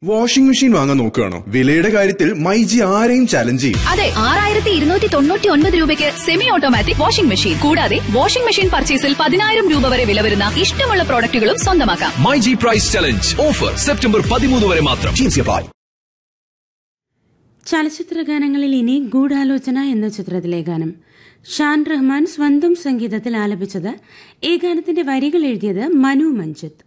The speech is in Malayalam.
വാഷിംഗ് മെഷീൻ വാങ്ങാൻ നോക്കുകയാണോ? വിലയുടെ കാര്യത്തിൽ മൈജി ആരെയും ചാലഞ്ച് ചെയ്യും. അതെ, 6299 രൂപയ്ക്ക് സെമി ഓട്ടോമാറ്റിക് വാഷിംഗ് മെഷീൻ. കൂടാതെ വാഷിംഗ് മെഷീൻ പർച്ചേസിൽ 10,000 രൂപ വരെ വില വരുന്ന ഇഷ്ടമുള്ള പ്രോഡക്റ്റുകളും സ്വന്തമാക്കാം. MyG price challenge offer September 13 വരെ മാത്രം. ചലച്ചിത്ര ഗാനങ്ങളിൽ ഇനി ഗൂഢാലോചന എന്ന ചിത്രത്തിലെ ഗാനം. ഷാൻ റഹ്മാൻ സ്വന്തം സംഗീതത്തിൽ ആലപിച്ചത്. ഈ ഗാനത്തിന്റെ വരികൾ എഴുതിയത് മനു മഞ്ജിത്ത്.